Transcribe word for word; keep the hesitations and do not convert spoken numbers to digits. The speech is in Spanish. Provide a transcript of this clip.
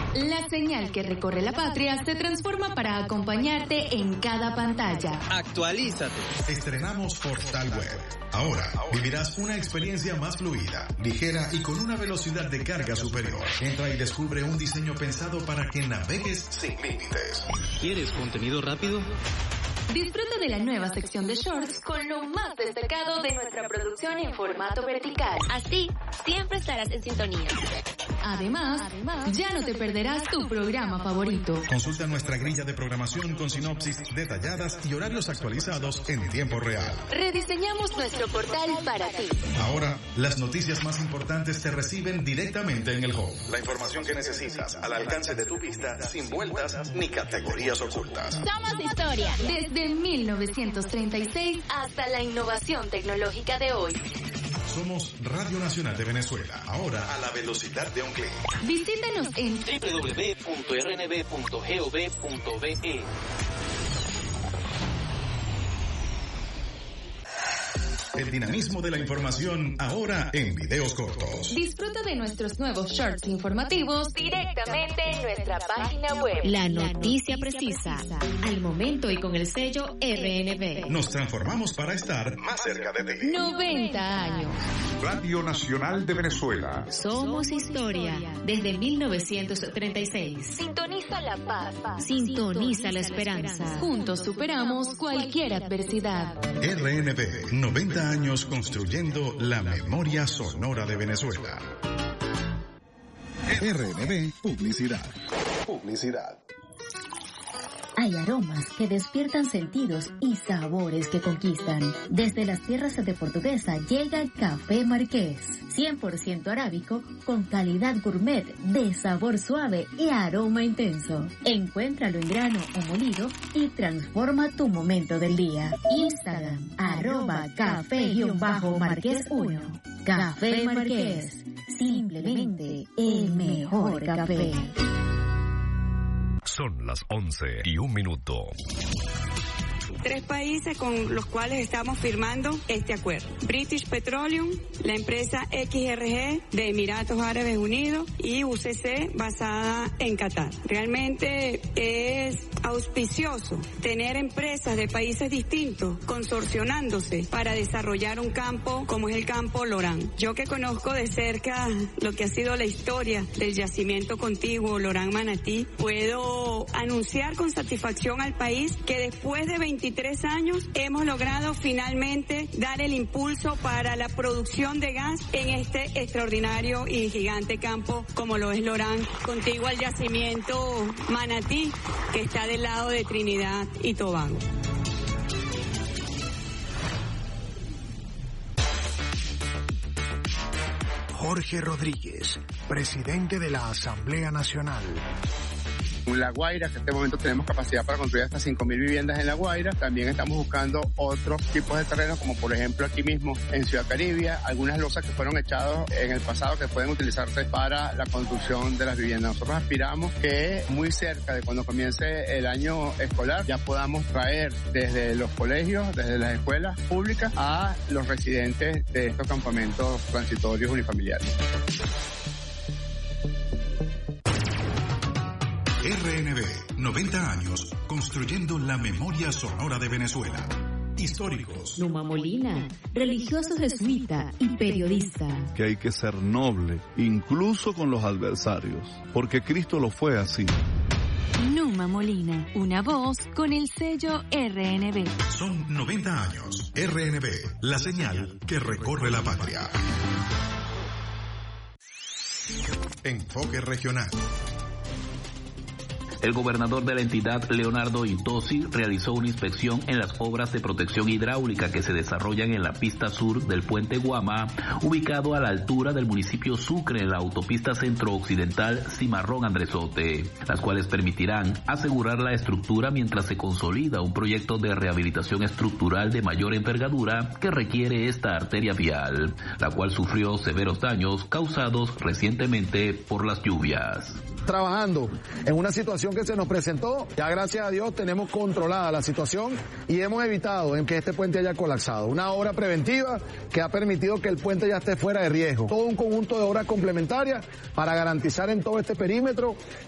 La señal que recorre la patria se transforma para acompañarte en cada pantalla. Actualízate. Estrenamos Portal Web. Ahora vivirás una experiencia más fluida, ligera y con una velocidad de carga superior. Entra y descubre un diseño pensado para que navegues sin límites. ¿Quieres contenido rápido? Disfruta de la nueva sección de shorts con lo más destacado de nuestra producción en formato vertical. Así, siempre estarás en sintonía. Además, Además, ya no te perderás tu programa favorito. Consulta nuestra grilla de programación con sinopsis detalladas y horarios actualizados en tiempo real. Rediseñamos nuestro portal para ti. Ahora, las noticias más importantes se reciben directamente en el home. La información que necesitas al alcance de tu vista, sin vueltas ni categorías ocultas. Somos historia. Desde mil novecientos treinta y seis hasta la innovación tecnológica de hoy. Somos Radio Nacional de Venezuela, ahora a la velocidad de un clic. Visítanos en doble u doble u doble u punto r n b punto gov punto be. El dinamismo de la información ahora en videos cortos. Disfruta de nuestros nuevos shorts informativos directamente en nuestra página web. La noticia precisa, al momento y con el sello R N B. Nos transformamos para estar más cerca de ti. noventa años. Radio Nacional de Venezuela. Somos historia desde mil novecientos treinta y seis. Sintoniza la paz. Sintoniza la esperanza. Juntos superamos cualquier adversidad. R N B, noventa años construyendo la memoria sonora de Venezuela. R N B Publicidad. Publicidad. Hay aromas que despiertan sentidos y sabores que conquistan. Desde las tierras de Portuguesa llega el Café Marqués, cien por ciento arábico, con calidad gourmet, de sabor suave y aroma intenso. Encuéntralo en grano o molido y transforma tu momento del día. Instagram, arroba café-marqués uno. Café Marqués, simplemente el mejor café. Son las once y un minuto. Tres países con los cuales estamos firmando este acuerdo. British Petroleum, la empresa X R G de Emiratos Árabes Unidos y U C C basada en Qatar. Realmente es auspicioso tener empresas de países distintos consorcionándose para desarrollar un campo como es el campo Lorán. Yo que conozco de cerca lo que ha sido la historia del yacimiento contiguo Lorán Manatí, puedo anunciar con satisfacción al país que después de veintitrés años hemos logrado finalmente dar el impulso para la producción de gas en este extraordinario y gigante campo como lo es Lorán, contiguo al yacimiento Manatí, que está del lado de Trinidad y Tobago. Jorge Rodríguez, presidente de la Asamblea Nacional. La Guaira, que en este momento tenemos capacidad para construir hasta cinco mil viviendas en La Guaira. También estamos buscando otros tipos de terrenos, como por ejemplo aquí mismo en Ciudad Caribia, algunas losas que fueron echadas en el pasado que pueden utilizarse para la construcción de las viviendas. Nosotros aspiramos que muy cerca de cuando comience el año escolar ya podamos traer desde los colegios, desde las escuelas públicas a los residentes de estos campamentos transitorios unifamiliares. R N B, noventa años, construyendo la memoria sonora de Venezuela. Históricos. Numa Molina, religioso jesuita y periodista. Que hay que ser noble, incluso con los adversarios, porque Cristo lo fue así. Numa Molina, una voz con el sello R N B. Son noventa años. R N B, la señal que recorre la patria. Enfoque regional. El gobernador de la entidad, Leonardo Itosi, realizó una inspección en las obras de protección hidráulica que se desarrollan en la pista sur del puente Guama, ubicado a la altura del municipio Sucre en la autopista centro-occidental Cimarrón-Andresote, las cuales permitirán asegurar la estructura mientras se consolida un proyecto de rehabilitación estructural de mayor envergadura que requiere esta arteria vial, la cual sufrió severos daños causados recientemente por las lluvias. Trabajando en una situación que se nos presentó, ya gracias a Dios tenemos controlada la situación y hemos evitado en que este puente haya colapsado. Una obra preventiva que ha permitido que el puente ya esté fuera de riesgo. Todo un conjunto de obras complementarias para garantizar en todo este perímetro